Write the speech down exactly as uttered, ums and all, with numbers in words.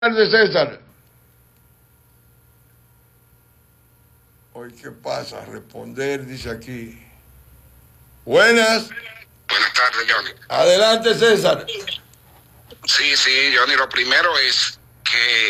tardes, César. Hoy, ¿qué pasa? Responder, dice aquí. Buenas. Buenas tardes, Johnny. Adelante, César. Sí, sí, Johnny, lo primero es que